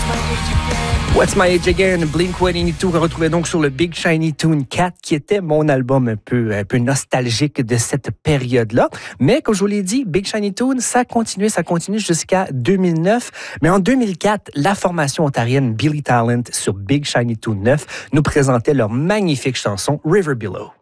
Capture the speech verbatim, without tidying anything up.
What's My Age Again, Blink cent quatre-vingt-deux, qu'on retrouvait donc sur le Big Shiny Tune quatre, qui était mon album un peu, un peu nostalgique de cette période-là. Mais comme je vous l'ai dit, Big Shiny Tune, ça continue, ça continue jusqu'à deux mille neuf. Mais en deux mille quatre, la formation ontarienne Billy Talent sur Big Shiny Tune neuf nous présentait leur magnifique chanson River Below.